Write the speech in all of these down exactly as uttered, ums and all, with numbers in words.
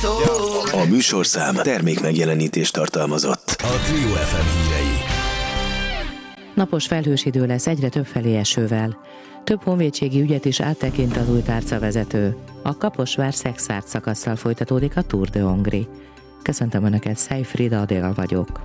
szól. A műsorszám termék megjelenítést tartalmazott. A Trio ef em hírei. Napos felhős idő lesz egyre többfelé esővel. Több honvédségi ügyet is áttekint az új tárcavezető. A Kaposvár-Szekszárd szakasszal folytatódik a Tour de Hongrie. Köszöntöm Önöket, Szej Frida Adél vagyok.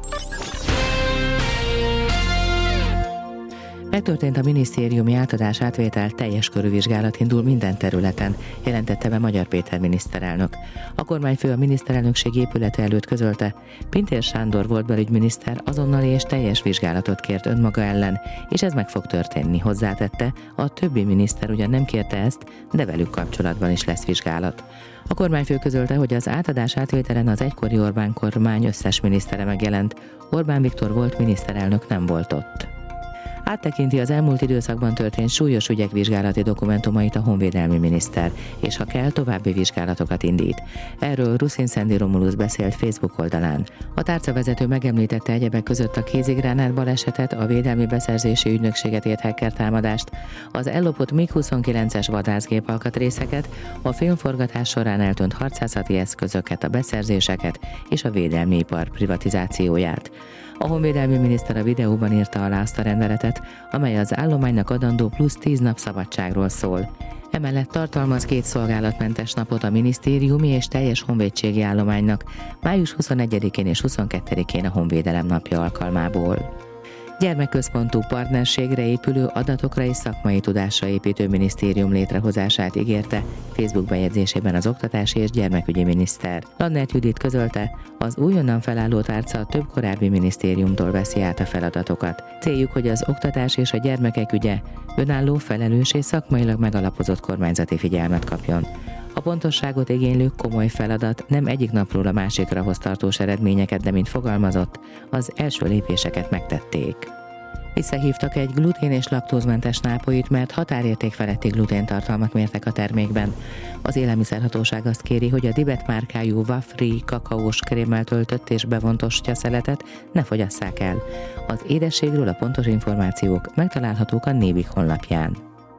Megtörtént a minisztériumi átadás átvétel, teljes körű vizsgálat indul minden területen, jelentette be Magyar Péter miniszterelnök. A kormányfő a miniszterelnökség épülete előtt közölte, Pintér Sándor volt belügyminiszter azonnali és teljes vizsgálatot kért önmaga ellen, és ez meg fog történni, hozzátette, a többi miniszter ugyan nem kérte ezt, de velük kapcsolatban is lesz vizsgálat. A kormányfő közölte, hogy az átadás átvételen az egykori Orbán kormány összes minisztere megjelent, Orbán Viktor volt miniszterelnök, nem volt ott. Áttekinti az elmúlt időszakban történt súlyos ügyek vizsgálati dokumentumait a honvédelmi miniszter, és ha kell, további vizsgálatokat indít. Erről Ruszin Szendi Romulusz beszélt Facebook oldalán. A tárcavezető megemlítette egyebek között a kézigránát balesetet, a védelmi beszerzési ügynökséget ért hacker támadást, az ellopott mig huszonkilences vadászgép alkatrészeket, a filmforgatás során eltűnt harcászati eszközöket, a beszerzéseket és a védelmi ipar privatizációját. A honvédelmi miniszter a videóban írta alá azt a rendeletet, amely az állománynak adandó plusz tíz nap szabadságról szól. Emellett tartalmaz két szolgálatmentes napot a minisztériumi és teljes honvédségi állománynak, május huszonegyedikén és huszonkettedikén a Honvédelem napja alkalmából. Gyermekközpontú partnerségre épülő, adatokra és szakmai tudásra építő minisztérium létrehozását ígérte Facebook bejegyzésében az oktatási és gyermekügyi miniszter. Lannert Judit közölte, az újonnan felálló tárca több korábbi minisztériumtól veszi át a feladatokat. Céljuk, hogy az oktatás és a gyermekek ügye önálló, felelős és szakmailag megalapozott kormányzati figyelmet kapjon. A pontosságot igénylő komoly feladat nem egyik napról a másikra hoz tartós eredményeket, de mint fogalmazott, az első lépéseket megtették. Visszahívtak egy glutén- és laktózmentes nápolyt, mert határérték feletti gluténtartalmat mértek a termékben. Az élelmiszerhatóság azt kéri, hogy a Dibet márkájú Wafri kakaós krémmel töltött és bevont ostya-szeletet ne fogyasszák el. Az édességről a pontos információk megtalálhatók a Nébik honlapján.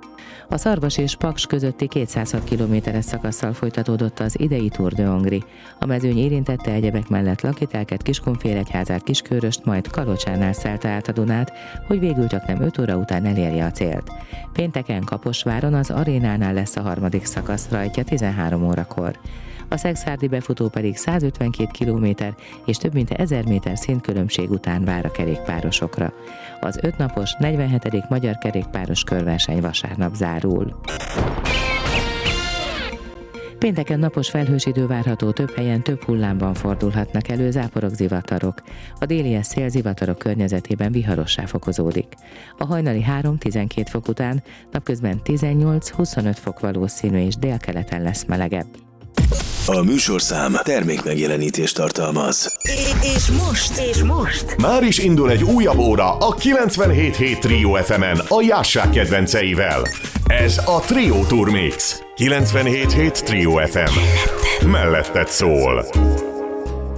A Szarvas és Paks közötti kétszázhat kilométeres szakasszal folytatódott az idei Tour de Hongrie. A mezőny érintette egyebek mellett Lakitelket, Kiskunfélegyházát, Kisköröst, majd Kalocsánál szelte át a Dunát, hogy végül csak nem öt óra után elérje a célt. Pénteken Kaposváron az arénánál lesz a harmadik szakasz rajtja tizenhárom órakor. A szekszárdi befutó pedig százötvenkét kilométer és több mint ezer méter szintkülönbség után vár a kerékpárosokra. Az ötnapos negyvenhetedik Magyar Kerékpáros Körverseny vasárnap zárul. Pénteken napos felhős idő várható, több helyen több hullámban fordulhatnak elő záporok, zivatarok. A délies szél zivatarok környezetében viharossá fokozódik. A hajnali három-tizenkét fok után napközben tizennyolc-huszonöt fok valószínű és délkeleten lesz melegebb. A műsorszám termék megjelenítést tartalmaz. És most, és most már is indul egy újabb óra a kilencvenhét hét Trio ef emen a Jássák kedvenceivel. Ez a Trio Tour Mix. kilencvenhét hét Trio ef em. Melletted szól.